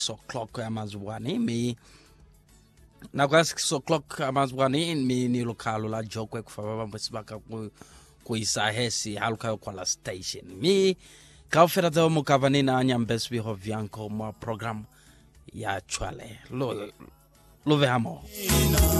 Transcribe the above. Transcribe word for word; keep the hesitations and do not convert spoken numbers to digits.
o'clock amazwani mi na kwa six o'clock amazwani mi ni lokalo la jokwe kufaba bambo sibaka ku kuisahesi haluka kwa la station mi kaufera za mukavani na nyambesbi hovyanko mwa program ya chwale lo lo vehamo